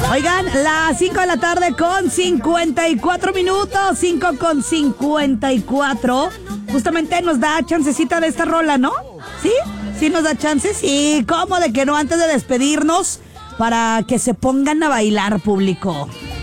Oigan, las 5 de la tarde con 54 minutos, 5 con 54. Justamente nos da chancecita de esta rola, ¿no? ¿Sí? ¿Sí nos da chance? Sí, ¿cómo de que no? Antes de despedirnos, para que se pongan a bailar, público.